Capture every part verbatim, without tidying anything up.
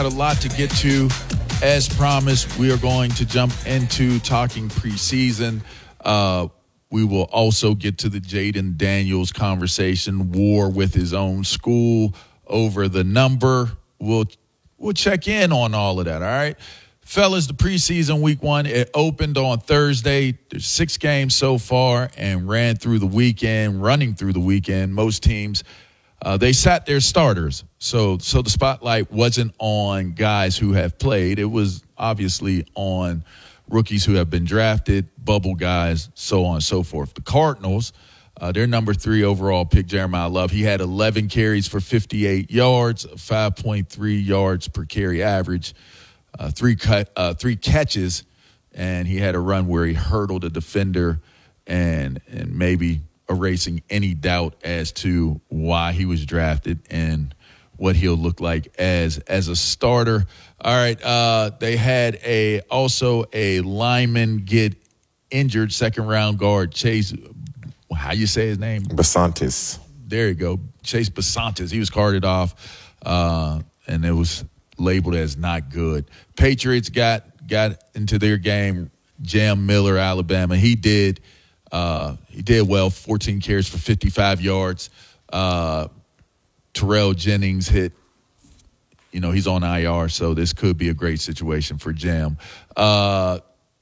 A lot to get to. As promised, we are going to jump into talking preseason. Uh, we will also get to the Jaden Daniels conversation, war with his own school over the number. We'll we'll check in on all of that, all right? Fellas, the preseason week one, it opened on Thursday. There's six games so far and ran through the weekend, running through the weekend. Most teams, uh, they sat their starters. So so the spotlight wasn't on guys who have played. It was obviously on rookies who have been drafted, bubble guys, so on and so forth. The Cardinals, uh, their number three overall pick, Jeremiah Love, he had eleven carries for fifty-eight yards, five point three yards per carry average, uh, three cut, uh, three catches, and he had a run where he hurdled a defender and and maybe erasing any doubt as to why he was drafted and what he'll look like as as a starter. All right, uh, they had a also a lineman get injured, second round guard Chase. How you say his name? Basantis. There you go, Chase Basantis. He was carted off, uh, and it was labeled as not good. Patriots got got into their game. Jam Miller, Alabama. He did uh, he did well. fourteen carries for fifty-five yards. Uh, Terrell Jennings hit, you know, he's on I R, so this could be a great situation for Jam. Uh,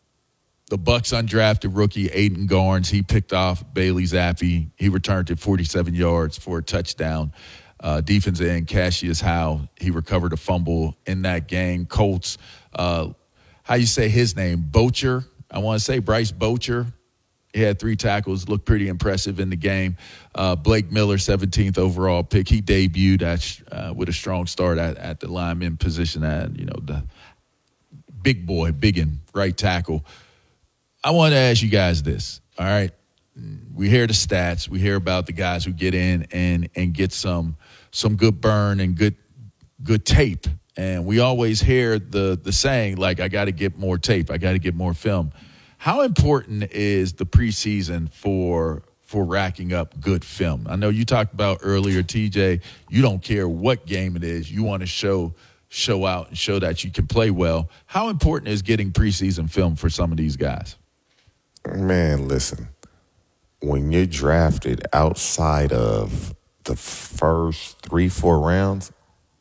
the Bucs undrafted rookie Aiden Garnes, he picked off Bailey Zappi. He returned it forty-seven yards for a touchdown. Uh, defensive end Cassius Howe, he recovered a fumble in that game. Colts, uh, how you say his name? Bocher, I want to say Bryce Bocher. He had three tackles, looked pretty impressive in the game. Uh, Blake Miller, seventeenth overall pick. He debuted at, uh, with a strong start at, at the lineman position at, you know, the big boy, big and right tackle. I want to ask you guys this, all right? We hear the stats. We hear about the guys who get in and and get some some good burn and good good tape. And we always hear the the saying, like, I got to get more tape. I got to get more film. How important is the preseason for for racking up good film? I know you talked about earlier, T J, you don't care what game it is. You want to show show out and show that you can play well. How important is getting preseason film for some of these guys? Man, listen, when you're drafted outside of the first three, four rounds,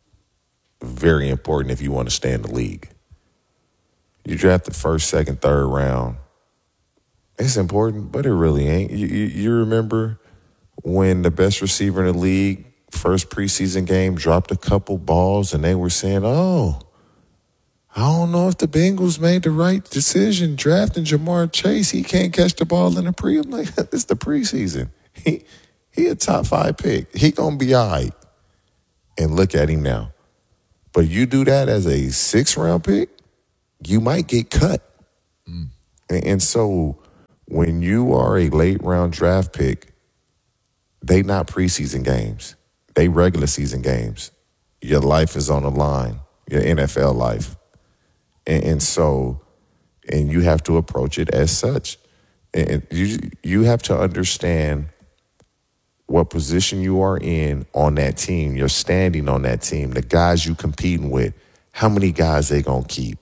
very important if you want to stay in the league. You draft the first, second, third round, it's important, but it really ain't. You, you, you remember when the best receiver in the league, first preseason game, dropped a couple balls and they were saying, oh, I don't know if the Bengals made the right decision drafting Jamar Chase. He can't catch the ball in the pre. I'm like, it's the preseason. He he a top five pick. He going to be all right. And look at him now. But you do that as a six-round pick, you might get cut. Mm. And, and so when you are a late-round draft pick, they not preseason games. They regular season games. Your life is on the line, your N F L life. And, and so, and you have to approach it as such. And you you have to understand what position you are in on that team, your standing on that team, the guys you competing with, how many guys they going to keep.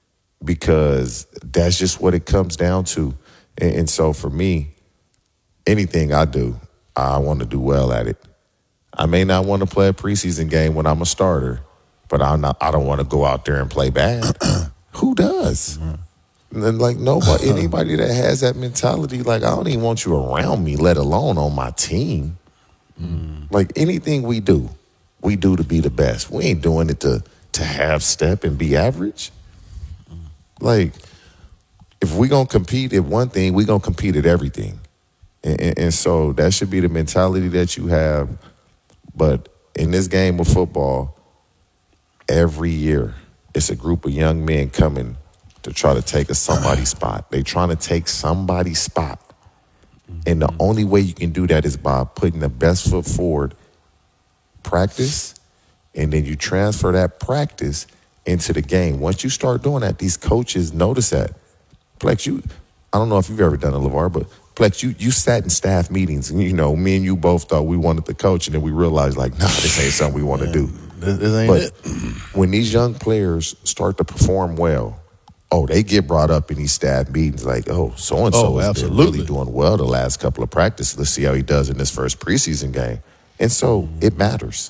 Because that's just what it comes down to. And, and so for me, anything I do, I want to do well at it. I may not want to play a preseason game when I'm a starter, but I'm not, I don't want to go out there and play bad. Who does? Mm-hmm. And like nobody, anybody that has that mentality, like I don't even want you around me, let alone on my team. Mm. Like anything we do, we do to be the best. We ain't doing it to to half step and be average. Mm. Like if we gonna compete at one thing, we gonna compete at everything. And, and, and so that should be the mentality that you have. But in this game of football, every year it's a group of young men coming to try to take a somebody's spot. They trying to take somebody's spot. And the only way you can do that is by putting the best foot forward, practice, and then you transfer that practice into the game. Once you start doing that, these coaches notice that. Plex, you, I don't know if you've ever done it, LeVar, but Plex, you, you sat in staff meetings, and, you know, me and you both thought we wanted the coach, and then we realized, like, nah, this ain't something we want to do. This, this ain't But it. when these young players start to perform well, oh, they get brought up in these staff meetings like, oh, so-and-so Oh, has been absolutely. really doing well the last couple of practices. Let's see how he does in this first preseason game. And so it matters.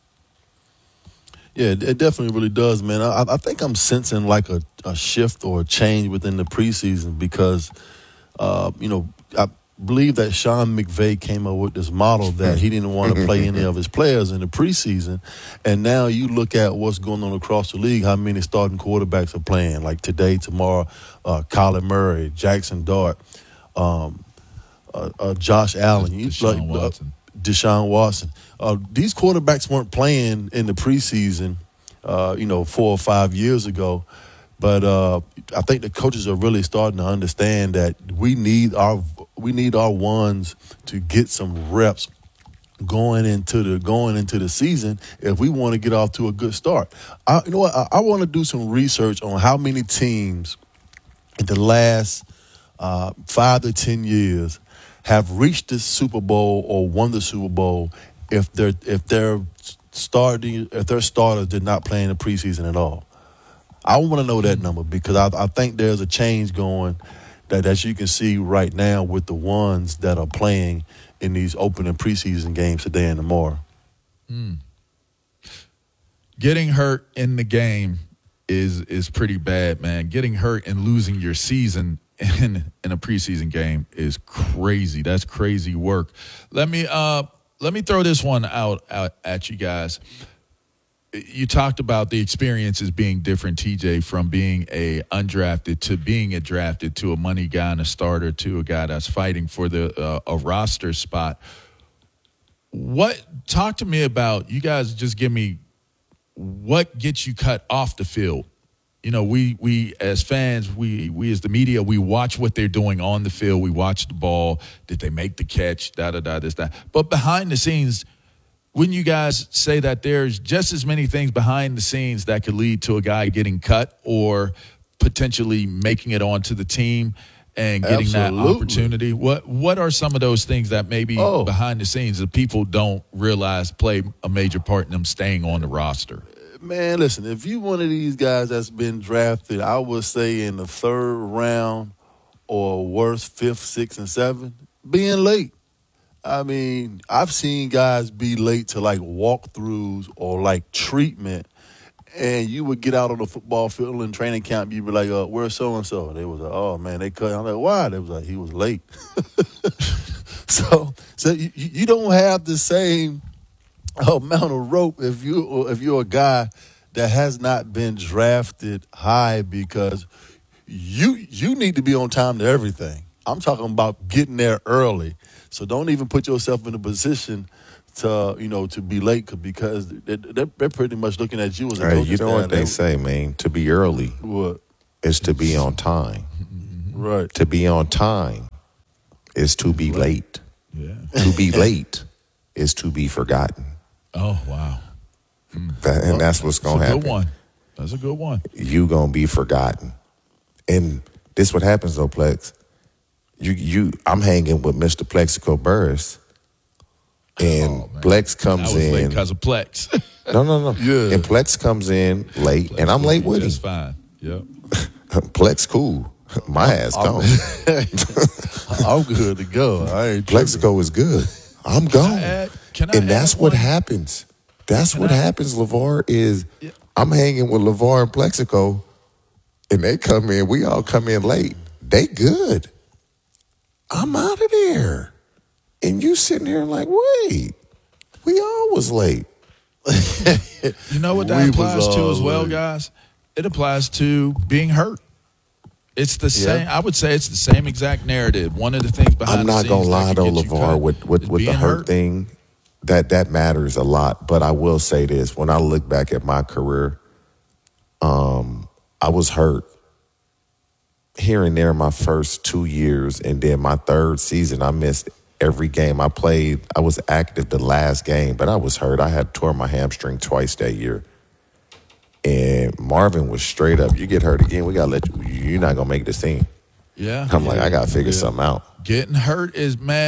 Yeah, it, it definitely really does, man. I, I think I'm sensing like a, a shift or a change within the preseason because, uh, you know, I believe that Sean McVay came up with this model that he didn't want to play any of his players in the preseason. And now you look at what's going on across the league, how many starting quarterbacks are playing. Like today, tomorrow, uh, Kyler Murray, Jackson Dart, um, uh, uh, Josh Allen. You, Deshaun like, Watson. Uh, Deshaun Watson. Uh, these quarterbacks weren't playing in the preseason, uh, you know, four or five years ago. But uh, I think the coaches are really starting to understand that we need our we need our ones to get some reps going into the going into the season if we want to get off to a good start. I, you know what? I, I want to do some research on how many teams in the last uh, five to ten years have reached the Super Bowl or won the Super Bowl if their if their starting if their starters did not play in the preseason at all. I want to know that number because I, I think there's a change going that as you can see right now with the ones that are playing in these opening preseason games today and tomorrow. Mm. Getting hurt in the game is is pretty bad, man. Getting hurt and losing your season in in a preseason game is crazy. That's crazy work. Let me uh let me throw this one out, out at you guys. You talked about the experiences being different, T J, from being a undrafted to being a drafted to a money guy and a starter to a guy that's fighting for the uh, a roster spot. What talk to me about? You guys just give me what gets you cut off the field. You know, we we as fans, we we as the media, we watch what they're doing on the field. We watch the ball. Did they make the catch? Da da da. This that. But behind the scenes, wouldn't you guys say that there's just as many things behind the scenes that could lead to a guy getting cut or potentially making it onto the team and getting Absolutely. that opportunity? What what are some of those things that maybe Oh. behind the scenes that people don't realize play a major part in them staying on the roster? Man, listen, if you one of these guys that's been drafted, I would say in the third round or worse, fifth, sixth, and seventh, being late. I mean, I've seen guys be late to like walkthroughs or like treatment, and you would get out on the football field in training camp. You'd be like, uh, "Where's so and so?" They was like, "Oh man, they cut." I'm like, "Why?" They was like, "He was late." so, so you, you don't have the same amount of rope if you if you're a guy that has not been drafted high because you you need to be on time to everything. I'm talking about getting there early. So don't even put yourself in a position to, you know, to be late because they're, they're pretty much looking at you as a Hey, coach. you know what they say, man? To be early What? is to be on time. Right. To be on time is to be late. Yeah. To be late is to be forgotten. Oh, wow. That, and that's what's going to That's a happen. good one. That's a good one. You going to be forgotten. And this what happens, though, Plex. You, you, I'm hanging with Mister Plexico Burris, and Oh, man. Plex I comes was late in. because of Plex. No, no, no. Yeah. And Plex comes in late, and I'm late with That's him. fine. Yep. Plex cool. My ass gone. I'm good to go. I ain't tripping. Plexico is good. I'm gone. add- can I and that's add what one? happens. That's what I- happens, LeVar, is Yeah. I'm hanging with LeVar and Plexico, and they come in. We all come in late. They good. I'm out of there. And you sitting here like, wait, we all was late. You know what that We was applies to all as well, late. guys? It applies to being hurt. It's the Yeah. same. I would say it's the same exact narrative. One of the things behind I'm the not scenes gonna that lie can though, get you LeVar, cut with with, is with the being hurt, thing, that that matters a lot. But I will say this: when I look back at my career, um, I was hurt here and there my first two years, and then my third season, I missed every game I played. I was active the last game, but I was hurt. I had tore my hamstring twice that year. And Marvin was straight up, you get hurt again, we got to let you, you're not going to make this team. Yeah. I'm like, I got to figure Yeah. something out. Getting hurt is, man,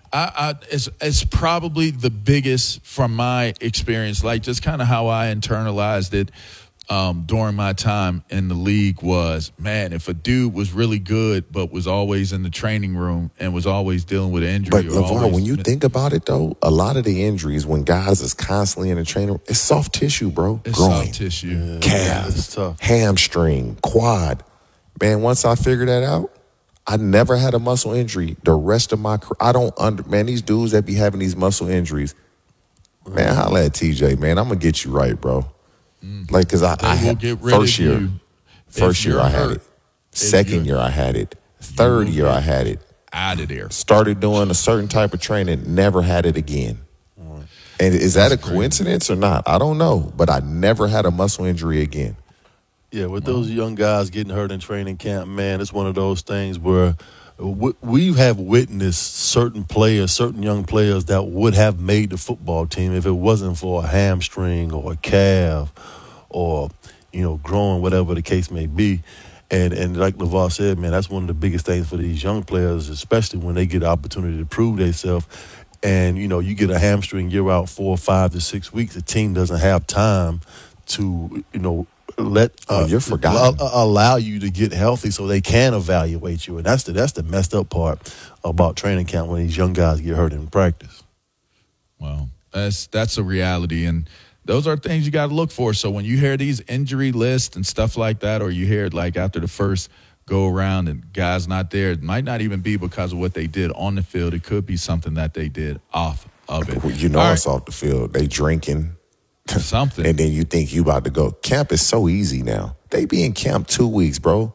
I, I, it's, it's probably the biggest from my experience, like just kind of how I internalized it um, during my time in the league was, man, if a dude was really good but was always in the training room and was always dealing with an injury. But, or LeVar, always, when you think about it, though, a lot of the injuries when guys is constantly in the training room, it's soft tissue, bro. It's Groin, soft tissue. calf, it's tough. hamstring, quad. Man, once I figured that out, I never had a muscle injury the rest of my career. I don't under man, these dudes that be having these muscle injuries, man, holla at T J, man. I'm gonna get you right, bro. Mm. Like, cause I, They I will had get rid first of year, you first if year I you're had hurt. it. Second you're- year I had it. Third will year I get had it. Out of there. Started doing a certain type of training, never had it again. And is that a coincidence or not? I don't know, but I never had a muscle injury again. Yeah, with those young guys getting hurt in training camp, man, it's one of those things where we have witnessed certain players, certain young players that would have made the football team if it wasn't for a hamstring or a calf or, you know, growing, whatever the case may be. And and like LeVar said, man, that's one of the biggest things for these young players, especially when they get the opportunity to prove themselves. And, you know, you get a hamstring, you're out four or five to six weeks. The team doesn't have time to, you know, let uh, Oh, you're forgotten. allow, allow you to get healthy so they can evaluate you. And that's the that's the messed up part about training camp when these young guys get hurt in practice. Well, that's that's a reality, and those are things you got to look for. So when you hear these injury lists and stuff like that, or you hear it like after the first go around and guys not there, it might not even be because of what they did on the field. It could be something that they did off of it. Well, you know All it's right. off the field. They drinking. Something. And then you think you about to go. Camp is so easy now. They be in camp two weeks, bro.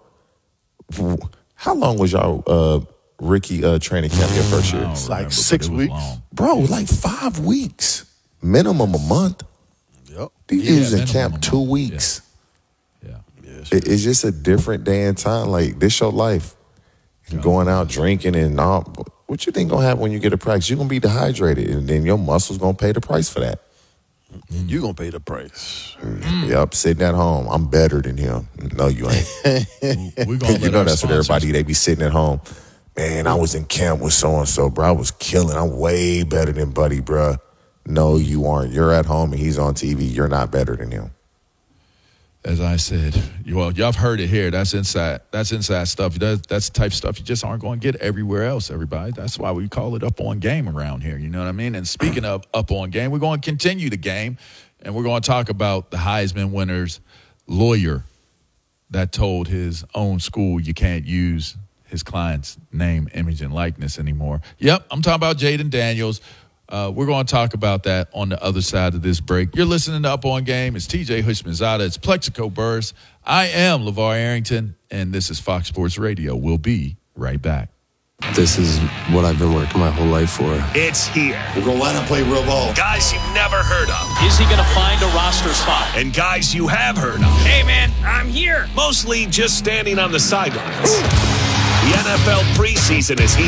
How long was y'all uh, Ricky uh, training camp your first I year? don't It's like remember, six but it was weeks. long. Bro, like five weeks. Minimum a month. Yep. These Yeah, dudes in minimum camp a two month. weeks. Yeah. Yeah, It, it's just a different day and time. Like, this your life. And going out drinking and all. What you think gonna happen when you get a practice? You're gonna be dehydrated, and then your muscles gonna pay the price for that. you're going to pay the price. Yep, sitting at home. I'm better than him. No, you ain't. We're gonna you let know our that's what sponsors- everybody, they be sitting at home. Man, I was in camp with so-and-so, bro. I was killing. I'm way better than Buddy, bro. No, you aren't. You're at home and he's on T V. You're not better than him. As I said, you well, y'all have heard it here. That's inside. That's inside stuff. That, that's the type of stuff you just aren't going to get everywhere else, everybody. That's why we call it Up On Game around here. You know what I mean? And speaking of Up On Game, we're going to continue the game, and we're going to talk about the Heisman winner's lawyer that told his own school you can't use his client's name, image, and likeness anymore. Yep, I'm talking about Jaden Daniels. Uh, we're going to talk about that on the other side of this break. You're listening to Up On Game. It's T J Hushmanzada. It's Plexico Burrs. I am LeVar Arrington, and this is Fox Sports Radio. We'll be right back. This is what I've been working my whole life for. It's here. We're going to line up, play real ball. Guys you've never heard of. Is he going to find a roster spot? And guys you have heard of. Hey, man, I'm here. Mostly just standing on the sidelines. The N F L preseason is here.